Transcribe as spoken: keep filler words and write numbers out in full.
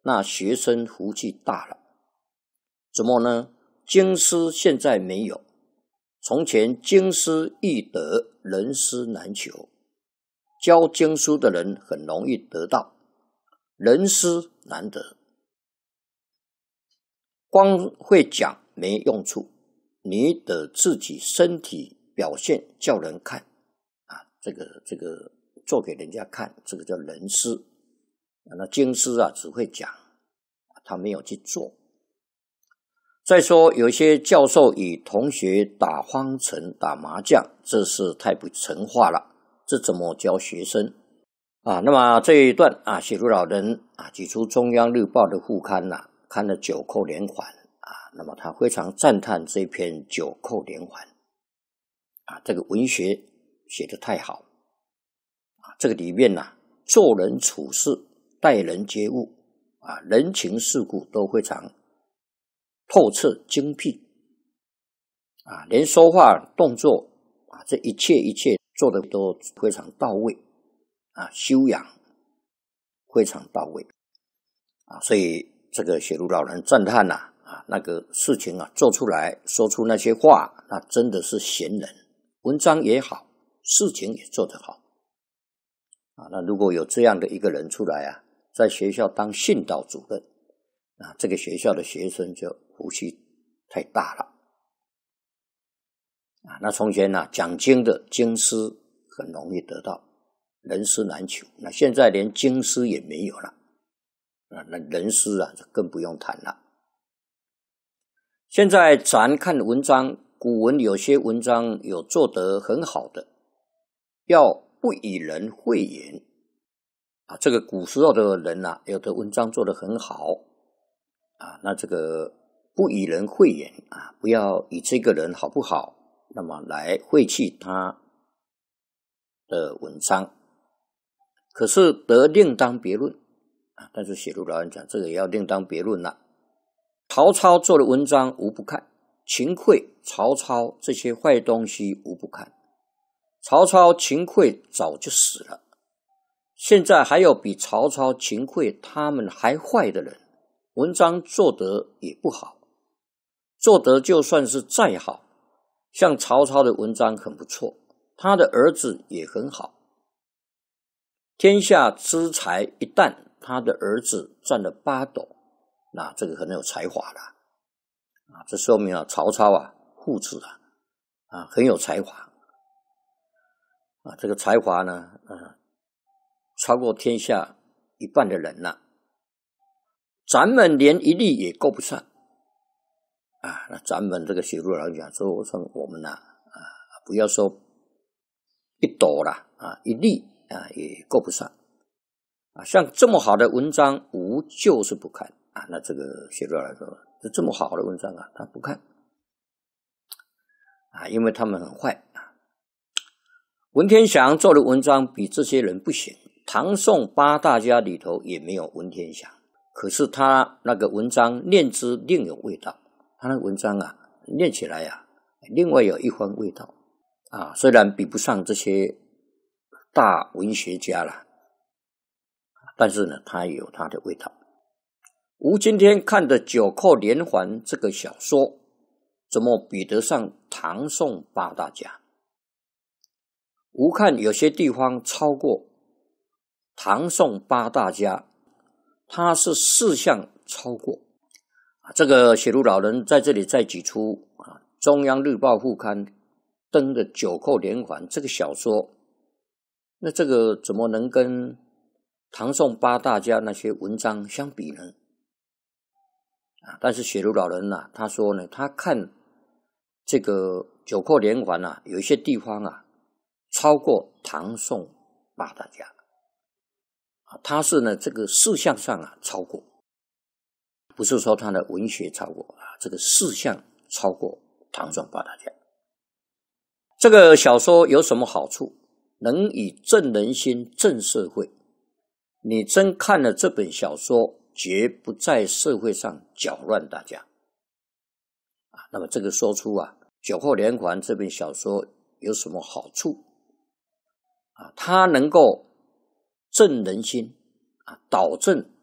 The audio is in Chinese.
那学生福气大了。怎么呢？经师现在没有，从前经师易得，人师难求。教经书的人很容易得到，人师难得。光会讲没用处，你得自己身体表现叫人看啊，这个这个做给人家看，这个叫人师。那经师啊只会讲，他没有去做。再说有些教授与同学打方程打麻将，这是太不成话了，这怎么教学生啊？那么这一段啊，写书老人啊举出中央日报的副刊啊，看了九扣连环啊，那么他非常赞叹这篇九扣连环啊，这个文学写得太好啊，这个里面啊，做人处事待人接物啊，人情世故都非常透彻精辟啊，连说话动作啊，这一切一切做的都非常到位啊，修养非常到位啊，所以这个写书老人赞叹呐啊，那个事情啊做出来，说出那些话，那真的是贤人，文章也好，事情也做得好啊。那如果有这样的一个人出来啊，在学校当训导主任啊，这个学校的学生就福气太大了啊。那从前啊讲经的经师很容易得到，人师难求，那现在连经师也没有了啊，那人师啊就更不用谈了。现在咱看文章，古文有些文章有做得很好的，要不以人讳言啊，这个古时候的人啊，有的文章做得很好啊，那这个不以人讳言啊，不要以这个人好不好，那么来废弃他的文章。可是得另当别论啊，但是写书老人讲，这个也要另当别论了。曹操做的文章无不看，秦桧、曹操这些坏东西无不看。曹操、秦桧早就死了，现在还有比曹操、秦桧他们还坏的人，文章做得也不好，做得就算是再好，像曹操的文章很不错，他的儿子也很好。天下之才一旦他的儿子占了八斗，那这个很有才华了啊！这说明啊，曹操啊，父子啊，啊很有才华啊，这个才华呢，呃，超过天下一半的人了，咱们连一粒也够不上啊！那咱们这个写书老人讲说，我们呐啊，不要说一斗啦啊，一粒啊也够不上啊！像这么好的文章，无就是不看啊！那这个写作来说，这这么好的文章啊，他不看啊，因为他们很坏啊。文天祥做的文章比这些人不行，唐宋八大家里头也没有文天祥，可是他那个文章念之另有味道，他那个文章啊，念起来啊，另外有一番味道啊，虽然比不上这些大文学家啦，但是呢，他也有他的味道。吾今天看的九扣连环这个小说，怎么比得上唐宋八大家？吾看有些地方超过唐宋八大家，他是四项超过。这个写书老人在这里再举出啊，中央日报副刊登的九扣连环这个小说，那这个怎么能跟唐宋八大家那些文章相比呢？啊，但是写书老人啊，他说呢，他看这个九扣连环啊，有一些地方啊，超过唐宋八大家啊，他是呢这个事项上啊超过，不是说他的文学超过啊，这个事项超过唐宋八大家。这个小说有什么好处？能以正人心、正社会。你真看了这本小说，绝不在社会上搅乱大家啊。那么这个说出啊，九扣连环这本小说有什么好处啊？它能够正人心啊，导正